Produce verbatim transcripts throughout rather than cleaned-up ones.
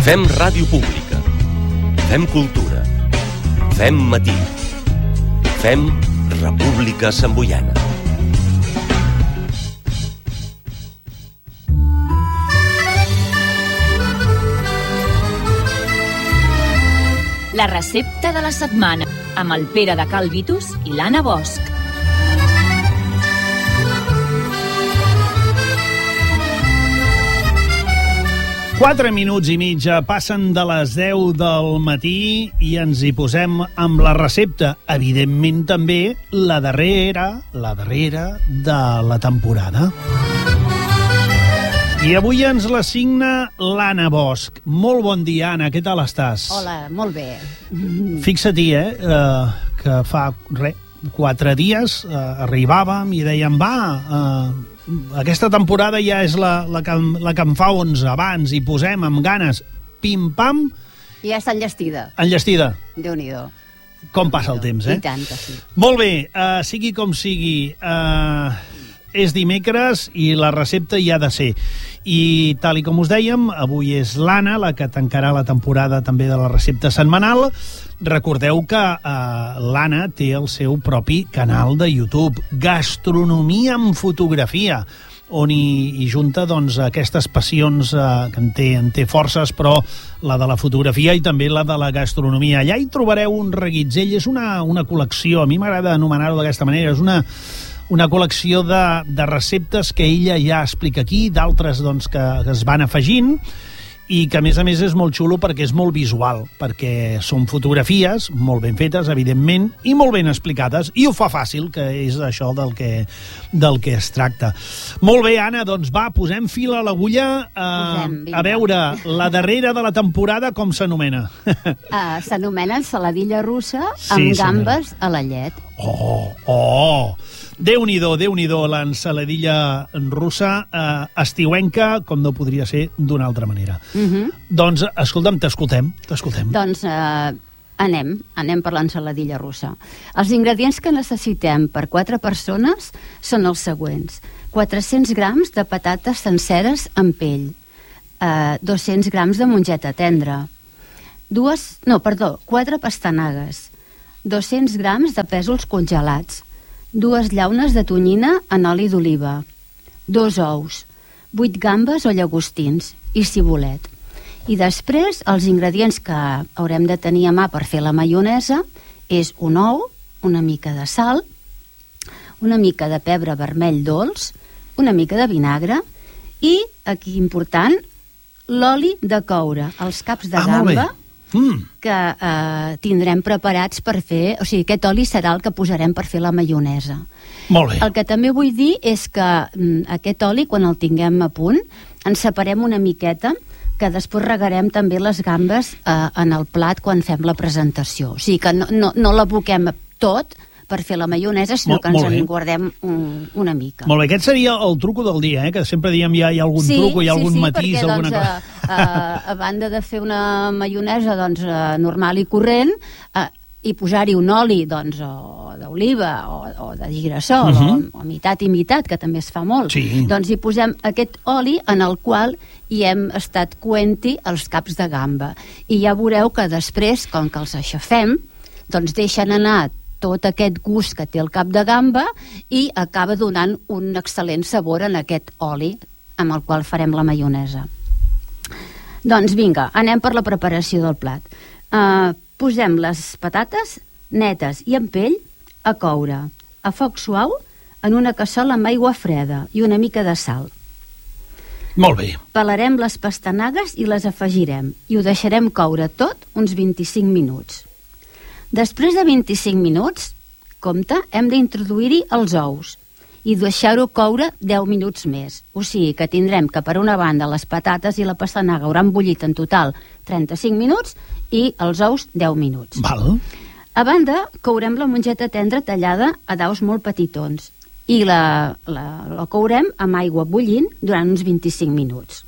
Fem ràdio pública. Fem cultura. Fem matí. Fem República Samboiana. La recepta de la setmana, amb el Pere de Cal Vitus i l'Anna Bosch. Quatre minuts i mitja passen de les deu del matí i ens hi posem amb la recepta. Evidentment també la darrera, la darrera de la temporada. I avui ens la signa l'Anna Bosch. Molt bon dia, Anna, què tal estàs? Hola, molt bé. Fixa-t'hi, eh, eh, que fa re, quatre dies eh, arribàvem i dèiem, va, eh, aquesta temporada ja és la, la, que, la que em fa onze, abans, i posem amb ganes, pim-pam... I ja està enllestida. Enllestida. Déu-n'hi-do. Com passa el temps, eh? I tant que sí. Molt bé, eh, sigui com sigui, eh, és dimecres i la recepta hi ha de ser. I tal i com us dèiem, avui és l'Anna la que tancarà la temporada també de la recepta setmanal. Recordeu que eh, l'Anna té el seu propi canal de YouTube, Gastronomia amb fotografia, on hi, hi junta doncs, aquestes passions eh, que en té, en té forces, però la de la fotografia i també la de la gastronomia. Allà hi trobareu un reguitzell, és una, una col·lecció, a mi m'agrada anomenar-ho d'aquesta manera, és una... una col·lecció de, de receptes que ella ja explica aquí, d'altres doncs, que, que es van afegint, i que a més a més és molt xulo perquè és molt visual, perquè són fotografies molt ben fetes, evidentment, i molt ben explicades, i ho fa fàcil, que és això del que, del que es tracta. Molt bé, Anna, doncs va, posem fil a l'agulla, eh, a veure, la darrera de la temporada, com s'anomena? Uh, s'anomena ensaladilla russa amb Sí, gambes a la llet. Oh, oh! Déu-n'hi-do, Déu-n'hi-do, l'ensaladilla russa, eh, estiuenca, com no podria ser d'una altra manera. Uh -huh. Doncs, escolta'm, t'escoltem, t'escoltem. Doncs uh, anem, anem per l'ensaladilla russa. Els ingredients que necessitem per quatre persones són els següents. quatre-cents grams de patates senceres amb pell, uh, dos-cents grams de mongeta tendra, dues, no, perdó, quatre pastanagues, dos-cents grams de pèsols congelats, dues llaunes de tonyina en oli d'oliva, dos ous, vuit gambes o llagostins i cibulet. I després, els ingredients que haurem de tenir a mà per fer la maionesa és un ou, una mica de sal, una mica de pebre vermell dolç, una mica de vinagre i, aquí important, l'oli de coure, els caps de ah, gamba, Mm. que eh, tindrem preparats per fer... O sigui, aquest oli serà el que posarem per fer la maionesa. Molt bé. El que també vull dir és que mm, aquest oli, quan el tinguem a punt, en separem una miqueta, que després regarem també les gambes eh, en el plat quan fem la presentació. O sigui, que no, no, no l'aboquem tot per fer la maionesa, sinó Molt- que ens molt bé. en guardem un, una mica. Molt bé, aquest seria el truco del dia, eh? Que sempre diem ja hi ha algun Sí, truco, hi ha sí, algun sí, matís, perquè, alguna doncs, cosa. A, a, a banda de fer una maionesa doncs, eh, normal i corrent, eh, i posar-hi un oli doncs, o d'oliva o, o de girassol, uh -huh. o, o mitat i mitat, que també es fa molt, Sí. doncs hi posem aquest oli en el qual hi hem estat coent-hi els caps de gamba. I ja veureu que després, com que els aixafem, doncs deixen anar tot aquest gust que té el cap de gamba i acaba donant un excel·lent sabor en aquest oli amb el qual farem la maionesa. Doncs vinga, anem per la preparació del plat. Uh, posem les patates netes i amb pell a coure a foc suau en una cassola amb aigua freda i una mica de sal. Molt bé. Pelarem les pastanagues i les afegirem i ho deixarem coure tot uns vint-i-cinc minuts. Després de vint-i-cinc minuts, compte, hem d'introduir-hi els ous i deixar-ho coure deu minuts més. O sigui que tindrem que per una banda les patates i la pastanaga hauran bullit en total trenta-cinc minuts i els ous deu minuts. Val. A banda, courem la mongeta tendra tallada a daus molt petitons i la, la, la courem amb aigua bullint durant uns vint-i-cinc minuts.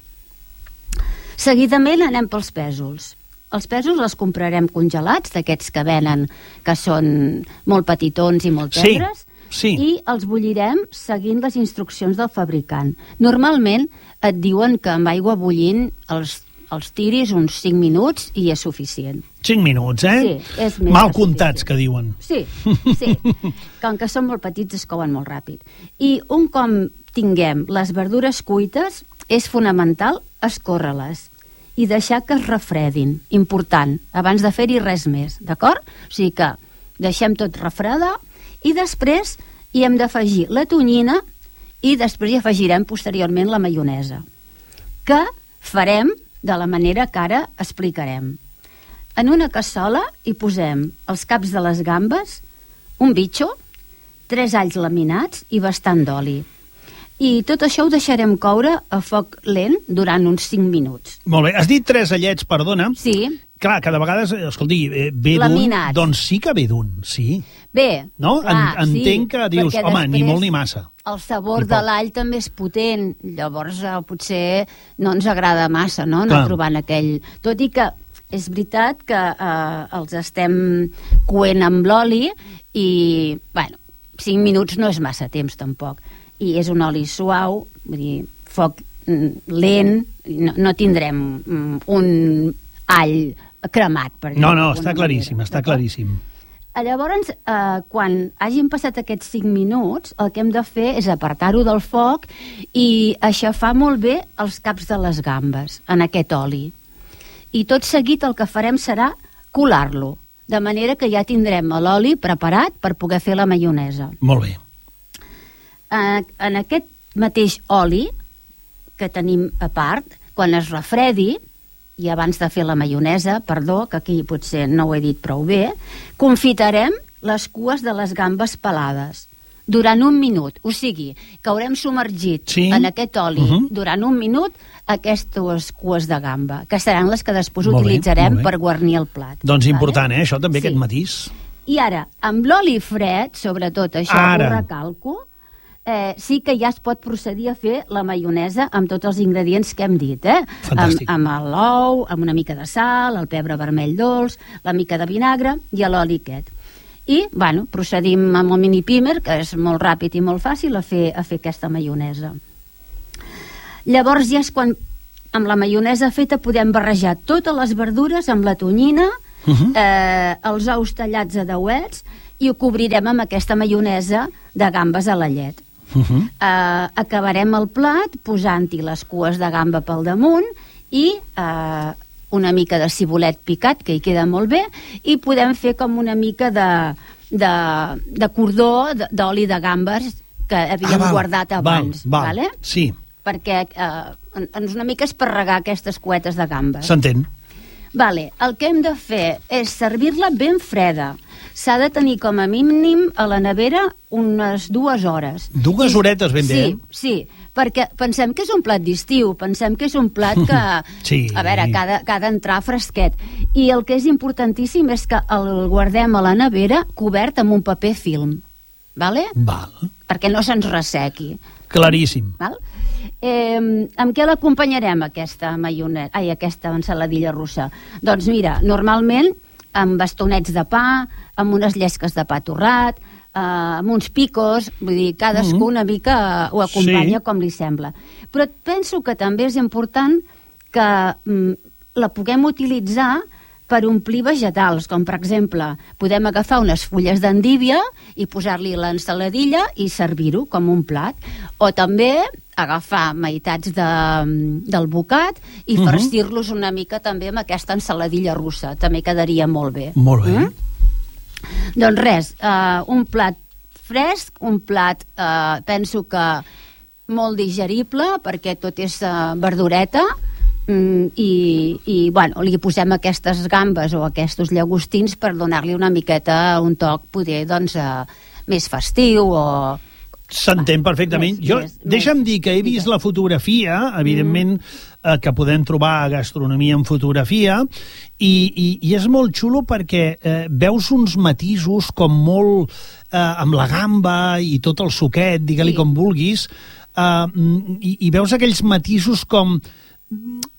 Seguidament anem pels pèsols. Els pèsols els comprarem congelats, d'aquests que venen, que són molt petitons i molt tendres, sí, sí. i els bullirem seguint les instruccions del fabricant. Normalment et diuen que amb aigua bullint els, els tiris uns cinc minuts i és suficient. cinc minuts, eh? Sí, és més mal que comptats, suficient. que diuen. Sí, sí. Com que són molt petits, es couen molt ràpid. I un com tinguem les verdures cuites, és fonamental escórrer-les i deixar que es refredin. Important, abans de fer-hi res més, d'acord? O sigui que deixem tot refredar i després hi hem d'afegir la tonyina i després hi afegirem posteriorment la maionesa, que farem de la manera que ara explicarem. En una cassola hi posem els caps de les gambes, un bitxo, tres alls laminats i bastant d'oli. I tot això ho deixarem coure a foc lent durant uns cinc minuts. Molt bé, has dit tres allets, perdona. Sí. Clar, cada vegada, escolti, eh, ve d'un... Laminats. Doncs sí que ve d'un, sí. Bé, No? clar, En, entenc sí, que dius, perquè home, ni després molt ni massa. El sabor I de poc. l'all també és potent, llavors eh, potser no ens agrada massa, no?, Clar. anar trobant aquell... Tot i que és veritat que eh, els estem coent amb l'oli i, bueno, cinc minuts no és massa temps tampoc. I és un oli suau, vull dir, foc mm, lent, no, no tindrem mm, un all cremat, per No, dir-ho no, d'alguna està claríssim, manera, està d'acord? claríssim. Llavors, eh, quan hagin passat aquests cinc minuts, el que hem de fer és apartar-ho del foc i aixafar molt bé els caps de les gambes en aquest oli. I tot seguit el que farem serà colar-lo, de manera que ja tindrem l'oli preparat per poder fer la maionesa. Molt bé. Eh, en aquest mateix oli que tenim a part, quan es refredi, i abans de fer la maionesa, perdó, que aquí potser no ho he dit prou bé, confitarem les cues de les gambes pelades durant un minut, o sigui, que haurem submergit Sí. en aquest oli Uh-huh. durant un minut aquestes cues de gamba, que seran les que després Molt bé, utilitzarem molt bé. per guarnir el plat. Doncs Vale? important, eh, això també, Sí. aquest matís. I ara, amb l'oli fred, sobretot això Ara. ho recalco, eh, sí que ja es pot procedir a fer la maionesa amb tots els ingredients que hem dit, eh? Fantàstic. Amb, amb l'ou, amb una mica de sal, el pebre vermell dolç, la mica de vinagre i l'oli aquest. I, bueno, procedim amb el mini pimer, que és molt ràpid i molt fàcil a fer, a fer aquesta maionesa. Llavors ja és quan, amb la maionesa feta, podem barrejar totes les verdures amb la tonyina, Uh-huh. eh, els ous tallats a deuets i ho cobrirem amb aquesta maionesa de gambes a la llet. Uh-huh. Eh, acabarem el plat posant-hi les cues de gamba pel damunt i eh, una mica de cibulet picat, que hi queda molt bé, i podem fer com una mica de, de, de cordó de- d'oli de gambes que havíem Ah, val, guardat abans. Val, val. Vale? Sí, Perquè eh, en- ens una mica és per regar aquestes cuetes de gambes. s'entén. Vale, el que hem de fer és servir-la ben freda. S'ha de tenir com a mínim a la nevera unes dues hores. Dues I- horetes ben bé, Sí, eh? sí, perquè pensem que és un plat d'estiu, pensem que és un plat que, Sí. a veure, que ha de- que ha d'entrar fresquet. I el que és importantíssim és que el guardem a la nevera cobert amb un paper film, vale? Val. Perquè no se'ns ressequi. Claríssim. Val? Eh, amb què l'acompanyarem, aquesta maionesa, ai, aquesta ensaladilla russa? Doncs mira, normalment amb bastonets de pa, amb unes llesques de pa torrat, eh, amb uns picos, vull dir, cadascú Mm. una mica ho acompanya Sí. com li sembla. Però penso que també és important que mm, la puguem utilitzar per omplir vegetals, com per exemple, podem agafar unes fulles d'endívia i posar-li l'ensaladilla i servir-ho com un plat. O també agafar meitats de, del bocat i Mhm. farcir-los una mica també amb aquesta ensaladilla russa. També quedaria molt bé. Molt bé. Mm? Doncs res, eh, un plat fresc, un plat, eh, penso que molt digerible, perquè tot és eh, verdureta, mm, i, i bueno, li posem aquestes gambes o aquests llagostins per donar-li una miqueta un toc poder doncs, eh, més festiu o... S'entén perfectament. Més, Jo, més, deixa'm més. dir que he vist Digues. la fotografia, evidentment, eh, que podem trobar a Gastronomia en Fotografia, i, i, i és molt xulo perquè eh, veus uns matisos com molt eh, amb la gamba i tot el suquet, digue-li Sí. com vulguis, eh, i, i veus aquells matisos com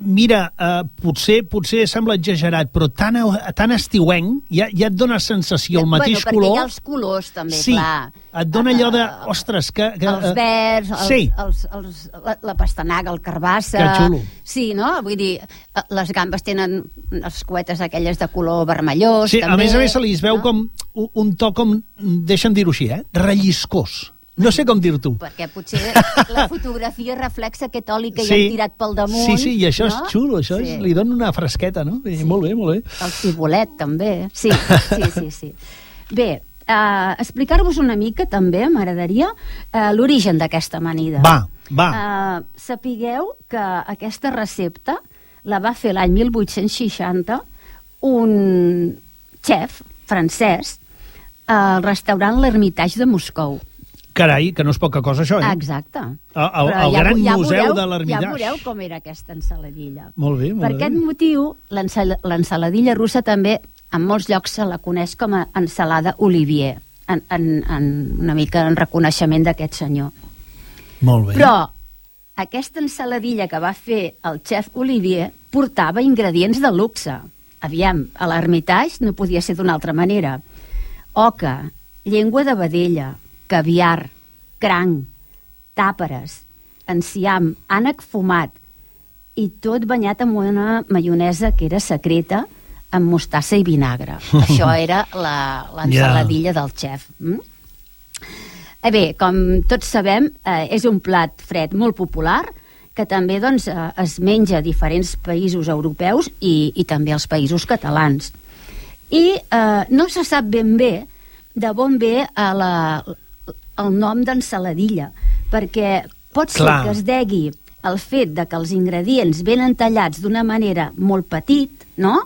mira, uh, potser potser sembla exagerat, però tan, tan estiuenc, ja, ja et dona sensació el mateix bueno, color. Perquè hi ha els colors, també, sí, clar. Et dona allò de, ostres, que... que els verds, els, sí. els, els, la, la pastanaga, el carbassa... Que xulo. Sí, no? Vull dir, les gambes tenen les cuetes aquelles de color vermellós, sí, també. A més a més se li veu no? com un, un to com, deixa'm dir-ho així, eh? relliscós. No sé com dir-t'ho. Perquè potser la fotografia reflexa aquest oli que sí, hi han tirat pel damunt. Sí, sí, i això no? és xulo, això sí. és, li dona una fresqueta, no? I sí. Molt bé, molt bé. El cibolet, també. Sí, sí, sí. sí. Bé, uh, explicar-vos una mica, també, m'agradaria, uh, l'origen d'aquesta amanida. Va, va. Uh, sapigueu que aquesta recepta la va fer l'any mil vuit-cents seixanta un xef francès al restaurant l'Hermitage de Moscou. Carai, que no és poca cosa, això, eh? Exacte. El, el, el ja, gran ja museu veureu, de l'Hermitage. Ja veureu com era aquesta ensaladilla. Molt bé, molt per bé. aquest motiu, l'ensaladilla russa també, en molts llocs se la coneix com a ensalada Olivier, en, en, en una mica en reconeixement d'aquest senyor. Molt bé. Però aquesta ensaladilla que va fer el xef Olivier portava ingredients de luxe. Aviam, a l'Hermitage no podia ser d'una altra manera. Oca, llengua de vedella, caviar, cranc, tàperes, enciam, ànec fumat, i tot banyat amb una maionesa que era secreta, amb mostassa i vinagre. Això era l'ensaladilla yeah. del xef. Mm? Eh bé, com tots sabem, eh, és un plat fred molt popular, que també doncs, eh, es menja a diferents països europeus i, i també als països catalans. I eh, no se sap ben bé de bon bé a la, el nom d'ensaladilla, perquè pot ser Clar. que es degui el fet de que els ingredients venen tallats d'una manera molt petit, no?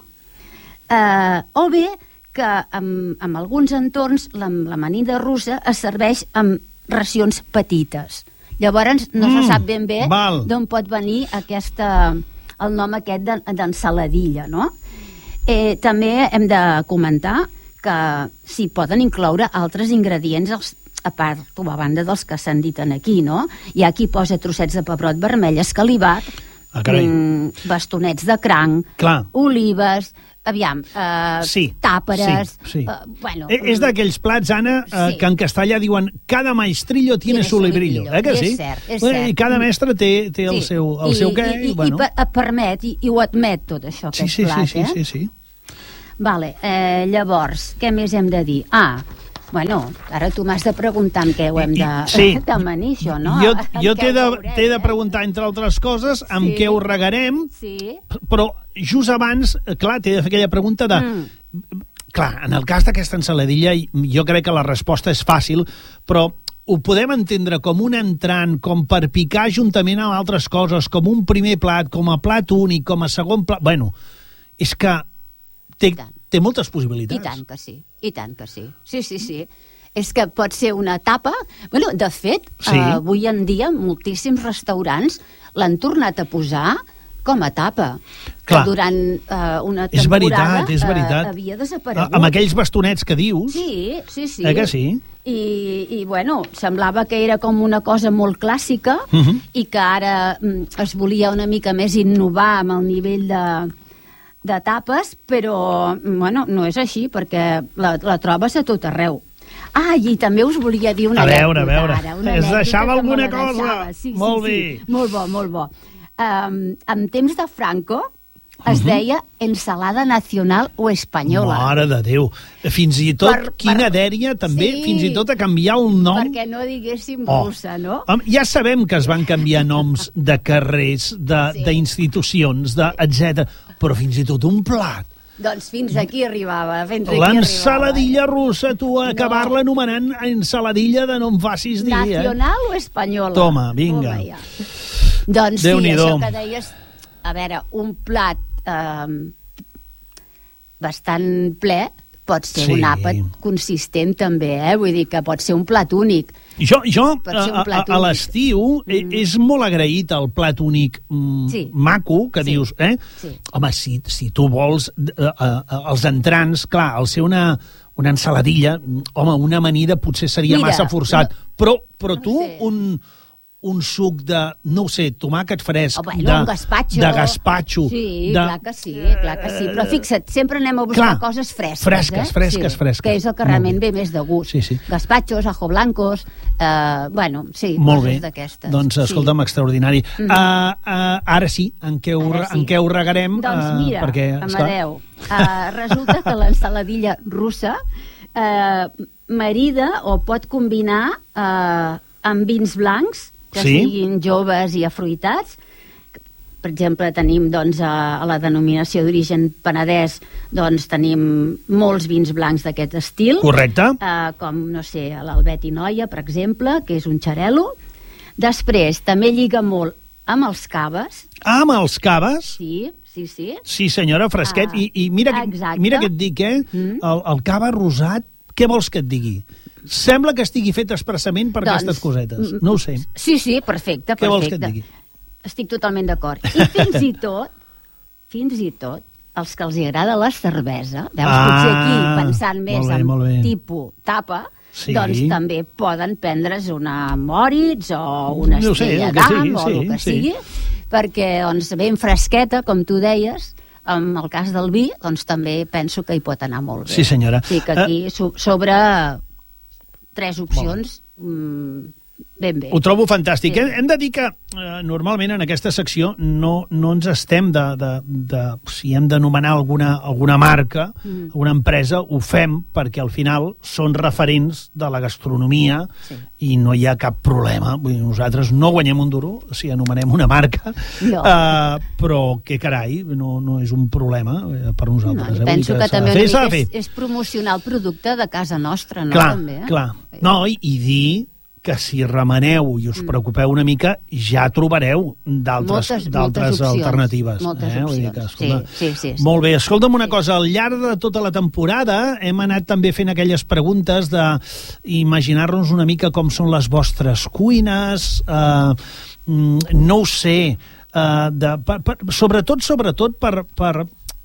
Eh, o bé que en, en alguns entorns la, l'amanida russa es serveix amb racions petites. Llavors no mm, se sap ben bé d'on pot venir aquesta, el nom aquest d'ensaladilla, no? Eh, també hem de comentar que s'hi poden incloure altres ingredients als, a part o a banda dels que s'han dit aquí, no? Hi ha qui posa trossets de pebrot vermell escalivat, ah, mm, bastonets de cranc, Clar. olives, aviam, eh, sí, tàperes... Sí, sí. Eh, bueno, és d'aquells plats, Anna, eh, sí. que en castellà diuen cada maestrillo tiene, tiene su librillo, eh, que sí? És cert, és bueno, cert. I cada mestre té, té el sí. seu, el I, seu què. I, i, bueno. i per, permet, i, i ho admet tot això, sí, aquest sí, plat, sí, eh? sí, sí, sí. Vale, eh, llavors, què més hem de dir? Ah, bueno, ara tu m'has de preguntar amb què ho hem de, sí. de manir, això, no? Jo, jo t'he de, veurem, t'he de eh? preguntar, entre altres coses, amb sí. què ho regarem, sí. però just abans, clar, t'he de fer aquella pregunta de... Mm. Clar, en el cas d'aquesta ensaladilla, jo crec que la resposta és fàcil, però ho podem entendre com un entrant, com per picar juntament amb altres coses, com un primer plat, com a plat únic, com a segon plat... Bueno, és que té, té moltes possibilitats. I tant que sí, i tant que sí. Sí, sí, sí. És que pot ser una tapa... Bueno, de fet, sí. eh, avui en dia moltíssims restaurants l'han tornat a posar com a tapa. Clar. Que durant eh, una temporada és veritat, és veritat. Eh, havia desaparegut. Amb aquells bastonets que dius. Sí, sí, sí. Eh que sí? I, i bueno, semblava que era com una cosa molt clàssica uh -huh. i que ara mm, es volia una mica més innovar amb el nivell de, de tapes, però bueno, no és així, perquè la, la trobes a tot arreu. Ah, i també us volia dir una a veure, anècdota. A veure, ara, una es deixava alguna me cosa. Deixava. Sí, molt sí, bé. Sí. Molt bo, molt bo. Um, en temps de Franco es uh -huh. deia ensalada nacional o espanyola. Mare de Déu. Fins i tot, per, quina per... dèria, també, sí, fins i tot a canviar un nom. Perquè no diguéssim oh. russa, no? Ja sabem que es van canviar noms de carrers, d'institucions, sí. etcètera, però fins i tot un plat. Doncs fins aquí arribava. L'ensaladilla russa, tu acabar-la no. anomenant ensaladilla de no em facis dir. Nacional eh? o espanyola? Toma, vinga. Toma, ja. Doncs sí, això que deies, a veure, un plat eh, bastant ple pot ser sí. un àpat consistent també, eh? Vull dir que pot ser un plat únic. Jo, jo a, a, a l'estiu mm. és molt agraït el plat únic mm, sí. maco, que sí. dius, eh? Sí. Home, si, si tu vols uh, uh, els entrants, clar, al ser una, una ensaladilla, home, una amanida potser seria Mira, massa forçat, no, però, però no tu sé. un... un suc de, no ho sé, tomàquet fresc, oh, bueno, de, un gazpacho. de gazpacho. Sí, de... clar que sí, clar que sí. Però fixa't, sempre anem a buscar clar, coses fresques. Fresques, eh? fresques, sí, fresques. Que és el que realment ve més de gust. Sí, sí. Gazpachos, ajo blancos, eh, bueno, sí, molt coses bé. d'aquestes. Doncs escolta'm, sí. Extraordinari. Mm -hmm. uh, uh, ara sí, en què ho, sí. en què ho regarem? Doncs mira, uh, perquè, Amadeu, uh, resulta que l'ensaladilla russa eh, marida o pot combinar eh, amb vins blancs que sí? siguin joves i afruitats. Per exemple, tenim doncs, a, a la denominació d'origen Penedès, doncs tenim molts vins blancs d'aquest estil. Correcte. Eh, com, no sé, l'Albet i Noia, per exemple, que és un xarel·lo. Després, també lliga molt amb els caves. Ah, amb els caves? Sí, sí, sí. Sí, senyora, fresquet. Ah, I, i mira, que, mira que et dic, eh? Mm. El, el cava rosat, què vols que et digui? Sembla que estigui fet expressament per doncs, aquestes cosetes. No ho sé. Sí, sí, perfecte, perfecte. Què vols que et digui? Estic totalment d'acord. I fins i tot, fins i tot, els que els agrada la cervesa, veus, ah, potser aquí, pensant més bé, en tipus tapa, sí. doncs també poden prendre's una Moritz o una no Estrella d'Am o el que sí, sigui, sí. perquè doncs, ben fresqueta, com tu deies, en el cas del vi, doncs també penso que hi pot anar molt bé. Sí, senyora. Sí, que aquí uh, sobre tres opcions ben bé. Ho trobo fantàstic. Sí. Hem de dir que eh, normalment en aquesta secció no, no ens estem de, de, de... Si hem d'anomenar alguna, alguna marca, mm. alguna empresa, ho fem perquè al final són referents de la gastronomia sí. i no hi ha cap problema. Vull dir, nosaltres no guanyem un duro si anomenem una marca, no. eh, però que carai, no, no és un problema per nosaltres. No, eh? Penso que, que també una mica és, és promocionar el producte de casa nostra, no? Clar, també, eh? clar. No, i, i dir que si remeneu i us preocupeu una mica, ja trobareu d'altres alternatives. Moltes eh? opcions, que, escolta, sí, sí, sí, sí. Molt bé, escolta'm una sí. cosa, al llarg de tota la temporada hem anat també fent aquelles preguntes d'imaginar-nos una mica com són les vostres cuines, eh, no ho sé, eh, de, per, per, sobretot, sobretot per... per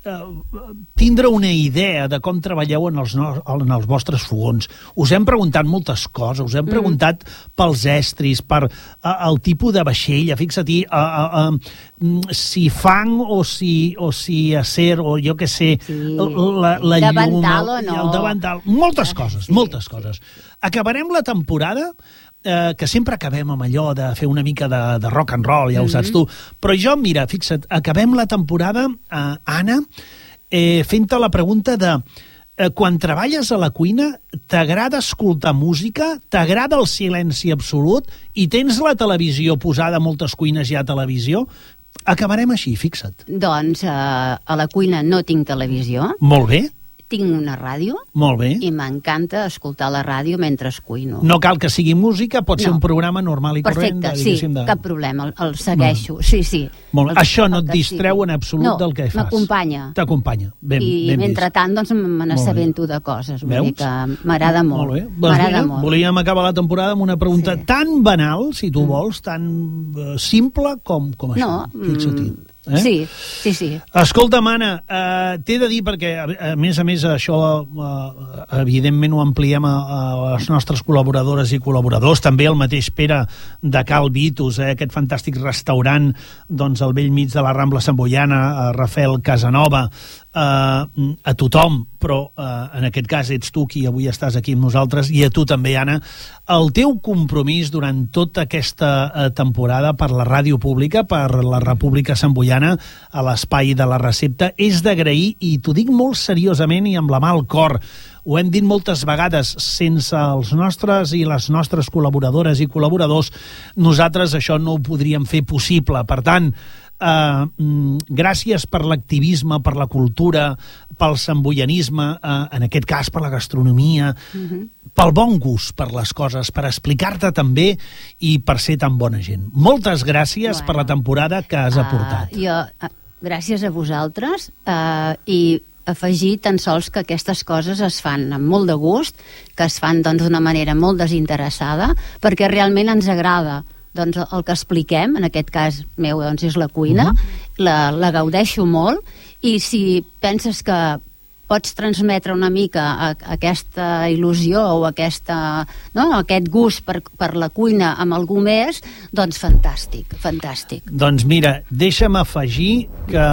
tindre una idea de com treballeu en els, no, en els vostres fogons. Us hem preguntat moltes coses, us hem preguntat mm. pels estris, per uh, el tipus de vaixella, fixa-t'hi, uh, uh, uh, si fang o si, o si acer, o jo què sé, sí. la, la llum, davantal o no. el davantal, moltes coses, sí, moltes sí. coses. Acabarem la temporada Eh, que sempre acabem amb allò de fer una mica de, de rock and roll, ja ho saps tu. Però jo, mira, fixa't, acabem la temporada, eh, Anna, eh, fent-te la pregunta de eh, quan treballes a la cuina, t'agrada escoltar música, t'agrada el silenci absolut i tens la televisió posada, a moltes cuines hi ha televisió? Acabarem així, fixa't. Doncs eh, a la cuina no tinc televisió. Molt bé. Tinc una ràdio. Molt bé. I m'encanta escoltar la ràdio mentre cuino. No cal que sigui música, pot no. ser un programa normal i corrent. Perfecte, sí, de... cap problema, el, el segueixo. No. Sí, sí. Molt bé. El, Això no et distreu sí. en absolut no, del que fas. M'acompanya. T'acompanya. Ben, I ben mentrestant, doncs, me n'assabento de coses. Vull dir que m'agrada molt. Molt bé. M'agrada doncs, molt. Volíem acabar la temporada amb una pregunta sí. tan banal, si tu vols, tan uh, simple com, com això. No, Fixa-t'hi. Eh? Sí, sí, sí. Escolta, Anna, eh, t'he de dir, perquè a, a més a més això eh, evidentment ho ampliem a, a les nostres col·laboradores i col·laboradors, també el mateix Pere de Cal Vitus, eh, aquest fantàstic restaurant doncs al vell mig de la Rambla Sant Boiana, a Rafael Casanova, eh, a tothom, però eh, en aquest cas ets tu qui avui estàs aquí amb nosaltres, i a tu també, Anna, el teu compromís durant tota aquesta eh, temporada per la ràdio pública, per la República Sant Boiana, a l'espai de la recepta, és d'agrair, i t'ho dic molt seriosament i amb la mà al cor. Ho hem dit moltes vegades, sense els nostres i les nostres col·laboradores i col·laboradors, nosaltres això no ho podríem fer possible. Per tant, eh, gràcies per l'activisme, per la cultura, pel samboianisme, eh, en aquest cas per la gastronomia, uh-huh. pel bon gust per les coses, per explicar-te també i per ser tan bona gent. Moltes gràcies bueno, per la temporada que has uh, aportat. Jo, uh, gràcies a vosaltres uh, i afegir tan sols que aquestes coses es fan amb molt de gust, que es fan doncs, d'una manera molt desinteressada, perquè realment ens agrada doncs, el que expliquem, en aquest cas meu doncs, és la cuina, uh-huh. la, la gaudeixo molt, i si penses que pots transmetre una mica a, a aquesta il·lusió o aquesta, no? aquest gust per, per la cuina amb algú més, doncs fantàstic, fantàstic. Doncs mira, deixa'm afegir que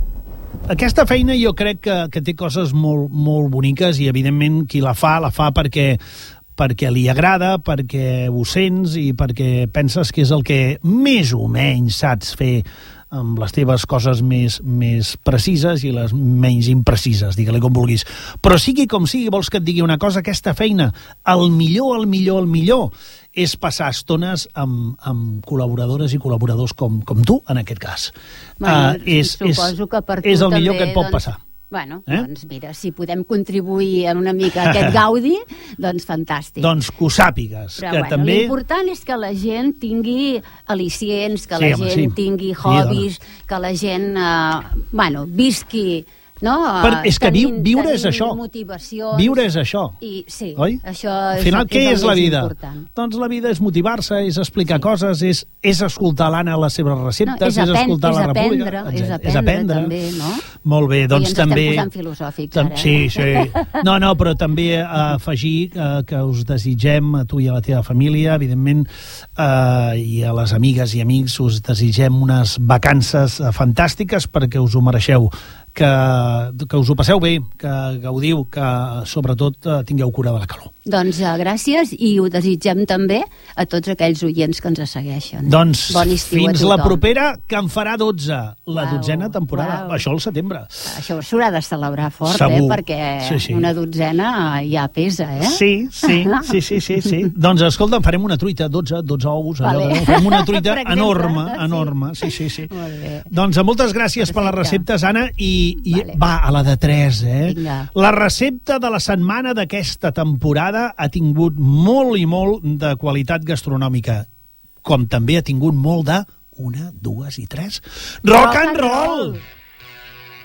aquesta feina jo crec que, que té coses molt, molt boniques i evidentment qui la fa, la fa perquè perquè li agrada, perquè ho sents i perquè penses que és el que més o menys saps fer amb les teves coses més, més precises i les menys imprecises, digue-li com vulguis. Però sigui com sigui, vols que et digui una cosa, aquesta feina, el millor, el millor, el millor, és passar estones amb, amb col·laboradores i col·laboradors com, com tu, en aquest cas. Bueno, uh, és, suposo que per tu és el també, millor que et pot doncs... passar. Bueno, eh? doncs mira, si podem contribuir en una mica a aquest gaudi, doncs fantàstic. Doncs que ho sàpigues. Però que bueno, també... l'important és que la gent tingui al·licients, que sí, la home, gent sí. tingui Sí, hobbies, que la gent, eh, bueno, visqui... No? Per, és que tenim, viure és això. Motivacions. Viure és això. I, sí, oi? això Al és, final, què és, és la vida? Important. Doncs la vida és motivar-se, és explicar Sí. coses, és, és escoltar l'Anna les seves receptes, No, és és, apen- escoltar és la aprendre, República. és aprendre, és aprendre. també, no? Molt bé, doncs I ens també... estem posant filosòfics, Tam- ara. Eh? Sí, sí. No, no, però també eh, afegir eh, que us desitgem, a tu i a la teva família, evidentment, eh, i a les amigues i amics, us desitgem unes vacances eh, fantàstiques perquè us ho mereixeu. Que, que us ho passeu bé, que gaudiu, que sobretot eh, tingueu cura de la calor. Doncs uh, gràcies i ho desitgem també a tots aquells oients que ens segueixen. Doncs bon estiu fins a la tothom. propera, que en farà dotze, la Uau, dotzena temporada. uau. Això al setembre. Això s'haurà de celebrar fort, Segur. eh? Perquè Sí, sí. una dotzena ja pesa, eh? Sí, sí, sí, sí, sí, sí. Doncs escolta, farem una truita, dotze, dotze ous, allò, Vale. de- farem una truita Per exemple, enorme, sí. enorme, sí, sí, sí. Molt bé. Doncs moltes gràcies per les Perfecte. receptes, Anna, i, i Vale. va, a la de tres, eh? Vinga. La recepta de la setmana d'aquesta temporada ha tingut molt i molt de qualitat gastronòmica, com també ha tingut molt de una, dues i tres. Rock, Rock and roll! roll!